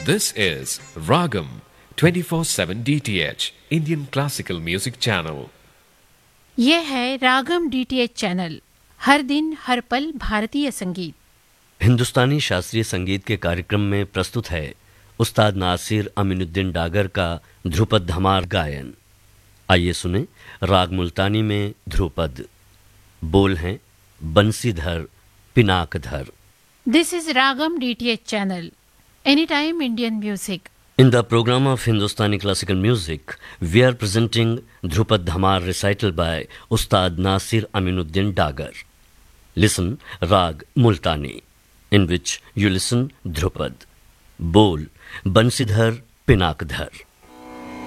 This is Ragam 24/7 DTH Indian Classical Music Channel. ये है रागम DTH channel, हर दिन हर पल भारतीय संगीत। हिंदुस्तानी शास्त्रीय संगीत के कार्यक्रम में प्रस्तुत है उस्ताद नासिर अमीनुद्दीन डागर का ध्रुपद धमार गायन। आइए सुने राग मुल्तानी में ध्रुपद। बोल हैं Bansidhar पिनाकधर। This is ragam DTH channel, any time Indian music. In the program of Hindustani classical music, we are presenting Dhrupad Dhamar recital by Ustad Nasir Aminuddin Dagar. Listen Rag Multani, in which you listen Dhrupad. Bol Bansidhar Pinakdhar.